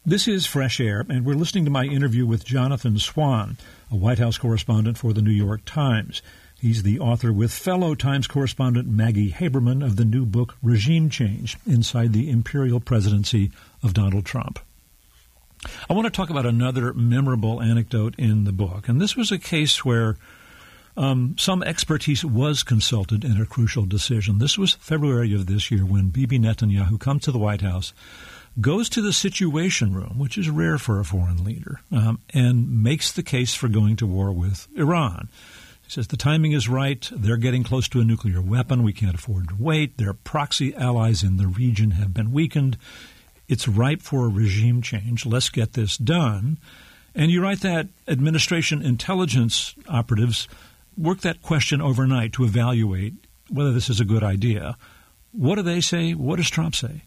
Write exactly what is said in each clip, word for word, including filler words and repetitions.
This is Fresh Air, and we're listening to my interview with Jonathan Swan, a White House correspondent for the New York Times. He's the author with fellow Times correspondent Maggie Haberman of the new book Regime Change, Inside the Imperial Presidency of Donald Trump. I want to talk about another memorable anecdote in the book, and this was a case where um, some expertise was consulted in a crucial decision. This was February of this year when Bibi Netanyahu comes to the White House, goes to the Situation Room, which is rare for a foreign leader, um, and makes the case for going to war with Iran. He says the timing is right. They're getting close to a nuclear weapon. We can't afford to wait. Their proxy allies in the region have been weakened. It's ripe for a regime change. Let's get this done. And you write that administration intelligence operatives work that question overnight to evaluate whether this is a good idea. What do they say? What does Trump say?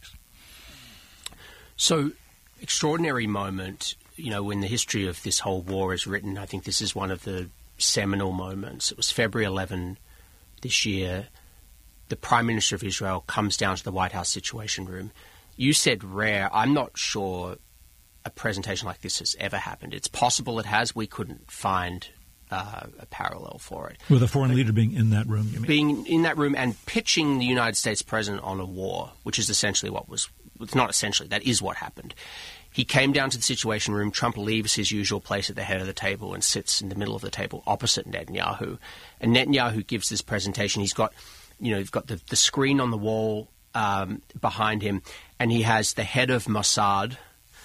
So, extraordinary moment, you know, when the history of this whole war is written. I think this is one of the seminal moments. It was February eleventh this year. The Prime Minister of Israel comes down to the White House Situation Room. You said rare. I'm not sure a presentation like this has ever happened. It's possible it has. We couldn't find uh, a parallel for it. With a foreign but leader being in that room, you mean? Being in that room and pitching the United States president on a war, which is essentially what was – it's not essentially. That is what happened. He came down to the Situation Room. Trump leaves his usual place at the head of the table and sits in the middle of the table opposite Netanyahu. And Netanyahu gives this presentation. He's got, you know, you've got the, the screen on the wall um, behind him, and he has the head of Mossad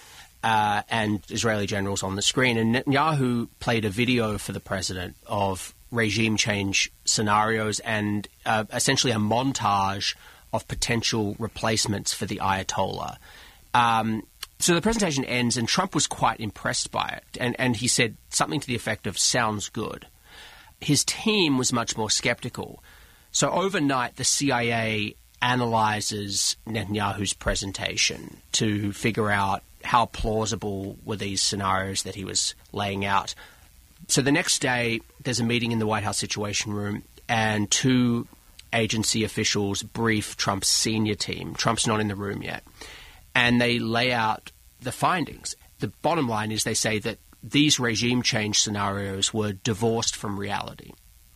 uh, and Israeli generals on the screen. And Netanyahu played a video for the president of regime change scenarios and uh, essentially a montage of potential replacements for the Ayatollah. Um, so the presentation ends, and Trump was quite impressed by it. And, and he said something to the effect of, sounds good. His team was much more skeptical. So overnight, the C I A analyzes Netanyahu's presentation to figure out how plausible were these scenarios that he was laying out. So the next day, there's a meeting in the White House Situation Room, and two agency officials brief Trump's senior team. Trump's not in the room yet. And they lay out the findings. The bottom line is they say that these regime change scenarios were divorced from reality.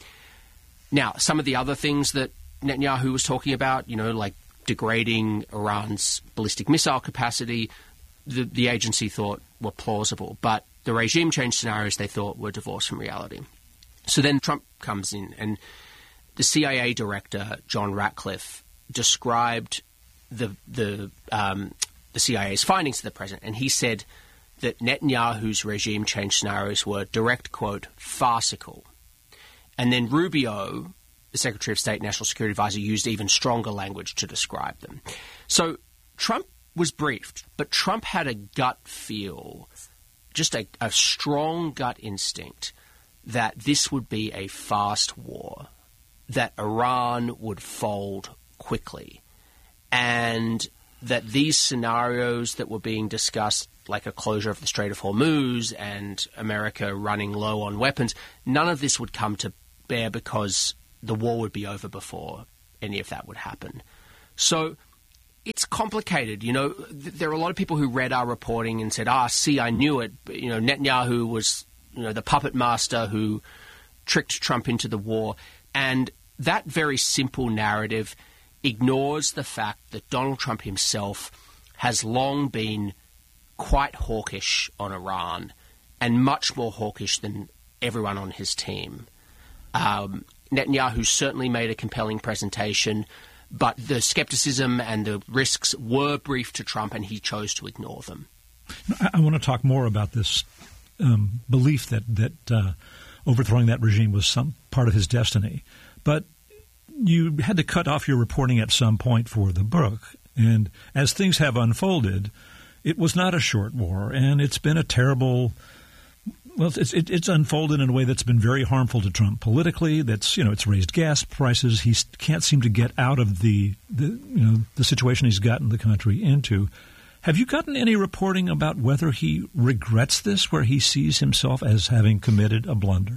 Now, some of the other things that Netanyahu was talking about, you know, like degrading Iran's ballistic missile capacity, the, the agency thought were plausible. But the regime change scenarios they thought were divorced from reality. So then Trump comes in, and the C I A director, John Ratcliffe, described the the um, the C I A's findings to the president, and he said that Netanyahu's regime change scenarios were, direct quote, farcical. And then Rubio, the Secretary of State National Security Advisor, used even stronger language to describe them. So Trump was briefed, but Trump had a gut feel, just a, a strong gut instinct, that this would be a fast war, that Iran would fold quickly, and that these scenarios that were being discussed, like a closure of the Strait of Hormuz and America running low on weapons, none of this would come to bear because the war would be over before any of that would happen. So it's complicated. You know, th- there are a lot of people who read our reporting and said, ah, see, I knew it. But, you know, Netanyahu was, you know, the puppet master who tricked Trump into the war. And that very simple narrative ignores the fact that Donald Trump himself has long been quite hawkish on Iran, and much more hawkish than everyone on his team. Um, Netanyahu certainly made a compelling presentation, but the skepticism and the risks were briefed to Trump, and he chose to ignore them. I, I want to talk more about this um, belief that, that uh, overthrowing that regime was some part of his destiny. But you had to cut off your reporting at some point for the book, and as things have unfolded, it was not a short war, and it's been a terrible – well, it's, it, it's unfolded in a way that's been very harmful to Trump politically. That's, you know, it's raised gas prices. He can't seem to get out of the, the, you know, the situation he's gotten the country into. Have you gotten any reporting about whether he regrets this, where he sees himself as having committed a blunder?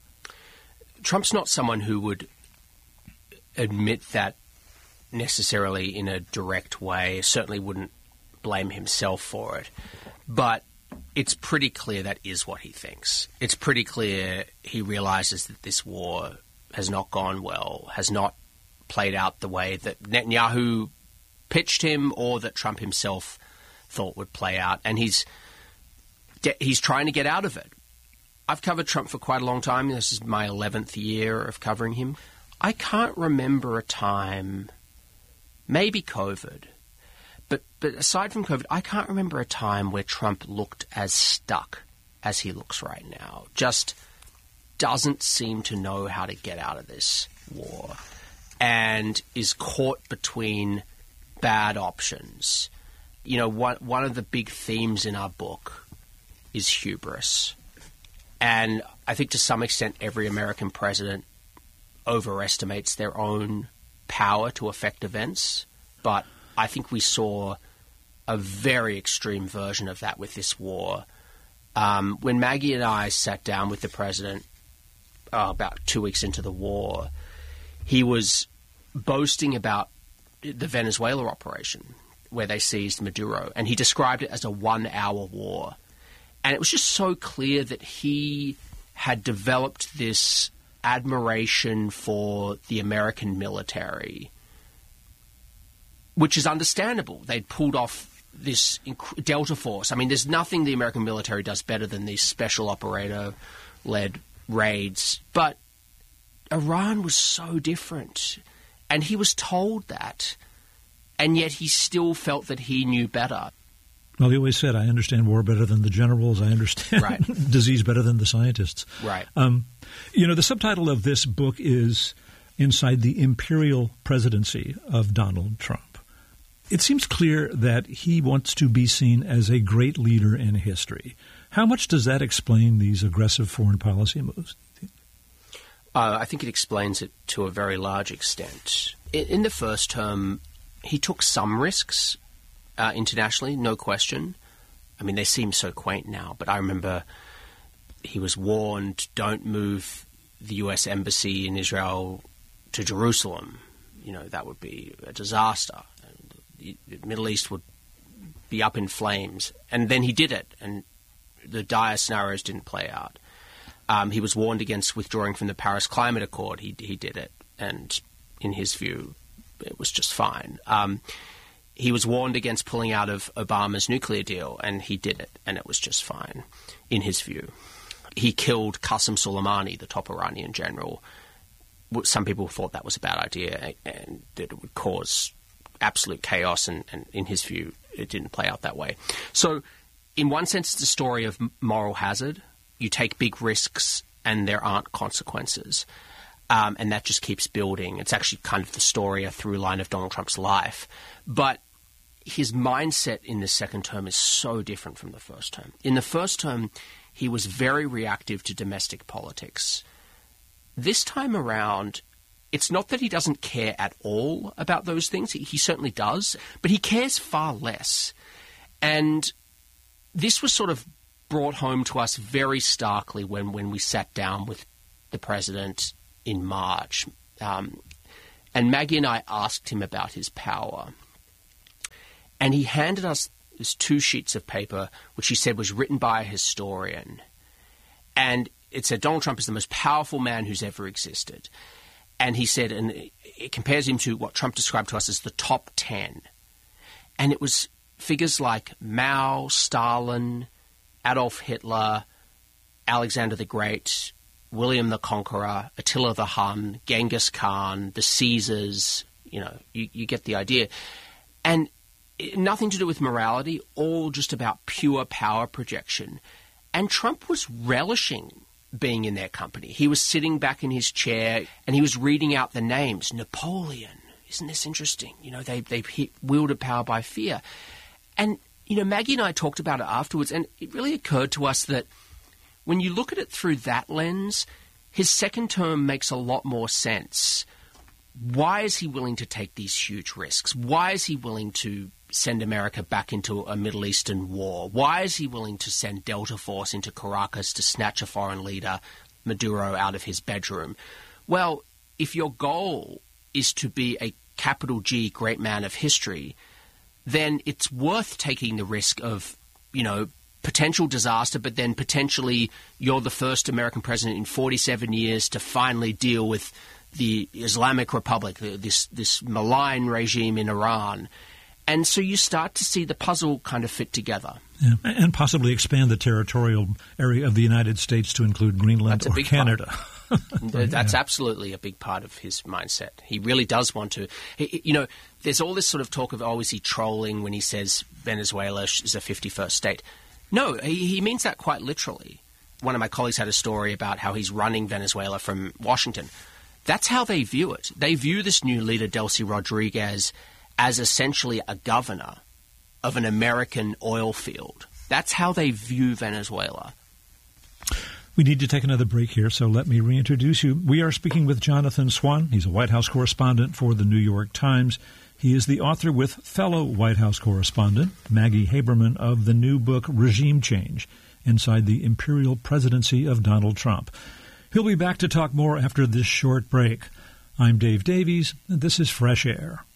Trump's not someone who would admit that necessarily in a direct way. Certainly wouldn't blame himself for it. But it's pretty clear that is what he thinks. It's pretty clear he realizes that this war has not gone well, has not played out the way that Netanyahu pitched him or that Trump himself thought would play out. And he's he's trying to get out of it. I've covered Trump for quite a long time. This is my eleventh year of covering him. I can't remember a time, maybe COVID, but but aside from COVID, I can't remember a time where Trump looked as stuck as he looks right now. Just doesn't seem to know how to get out of this war and is caught between bad options. You know, one, one of the big themes in our book is hubris. And I think to some extent every American president overestimates their own power to affect events. But I think we saw a very extreme version of that with this war. Um, when Maggie and I sat down with the president uh, about two weeks into the war, he was boasting about the Venezuela operation where they seized Maduro, and he described it as a one-hour war. And it was just so clear that he had developed this admiration for the American military, which is understandable. They'd pulled off this inc- Delta Force. I mean, there's nothing the American military does better than these special operator-led raids. But Iran was so different, and he was told that, and yet he still felt that he knew better. Well, he always said, I understand war better than the generals. I understand right. disease better than the scientists. Right. Um, you know, the subtitle of this book is Inside the Imperial Presidency of Donald Trump. It seems clear that he wants to be seen as a great leader in history. How much does that explain these aggressive foreign policy moves? Uh, I think it explains it to a very large extent. In, in the first term, he took some risks. Uh, internationally, no question. I mean, they seem so quaint now, but I remember he was warned, don't move the U S embassy in Israel to Jerusalem. You know, that would be a disaster. The Middle East would be up in flames. And then he did it, and the dire scenarios didn't play out. Um, he was warned against withdrawing from the Paris Climate Accord. He, he did it, and in his view, it was just fine. Um He was warned against pulling out of Obama's nuclear deal, and he did it, and it was just fine, in his view. He killed Qasem Soleimani, the top Iranian general. Some people thought that was a bad idea and that it would cause absolute chaos, and, and in his view, it didn't play out that way. So, in one sense, it's a story of moral hazard. You take big risks, and there aren't consequences. Um, and that just keeps building. It's actually kind of the story, a through line of Donald Trump's life. But his mindset in the second term is so different from the first term. In the first term, he was very reactive to domestic politics. This time around, it's not that he doesn't care at all about those things. He, he certainly does, but he cares far less. And this was sort of brought home to us very starkly when, when we sat down with the president in March. Um, and Maggie and I asked him about his power. And he handed us these two sheets of paper, which he said was written by a historian. And it said, Donald Trump is the most powerful man who's ever existed. And he said, and it compares him to what Trump described to us as the top ten. And it was figures like Mao, Stalin, Adolf Hitler, Alexander the Great, William the Conqueror, Attila the Hun, Genghis Khan, the Caesars. You know, you, you get the idea. And nothing to do with morality, all just about pure power projection. And Trump was relishing being in their company. He was sitting back in his chair and he was reading out the names. Napoleon. Isn't this interesting? You know, they, they wielded power by fear. And, you know, Maggie and I talked about it afterwards, and it really occurred to us that when you look at it through that lens, his second term makes a lot more sense. Why is he willing to take these huge risks? Why is he willing to send America back into a Middle Eastern war? Why is he willing to send Delta Force into Caracas to snatch a foreign leader, Maduro, out of his bedroom? Well, if your goal is to be a capital G great man of history, then it's worth taking the risk of, you know, potential disaster, but then potentially you're the first American president in forty-seven years to finally deal with the Islamic Republic, this this malign regime in Iran. And so you start to see the puzzle kind of fit together. Yeah. And possibly expand the territorial area of the United States to include Greenland or Canada. That's yeah. absolutely a big part of his mindset. He really does want to. He, you know, there's all this sort of talk of, oh, is he trolling when he says Venezuela is a fifty-first state? No, he, he means that quite literally. One of my colleagues had a story about how he's running Venezuela from Washington. That's how they view it. They view this new leader, Delcy Rodriguez, as essentially a governor of an American oil field. That's how they view Venezuela. We need to take another break here, so let me reintroduce you. We are speaking with Jonathan Swan. He's a White House correspondent for the New York Times. He is the author with fellow White House correspondent Maggie Haberman of the new book Regime Change, Inside the Imperial Presidency of Donald Trump. He'll be back to talk more after this short break. I'm Dave Davies, and this is Fresh Air.